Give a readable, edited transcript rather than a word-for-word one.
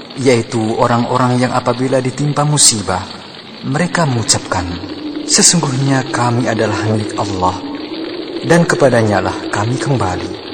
yaitu orang-orang yang apabila ditimpa musibah, mereka mengucapkan, sesungguhnya kami adalah milik Allah, dan kepadanya lah kami kembali.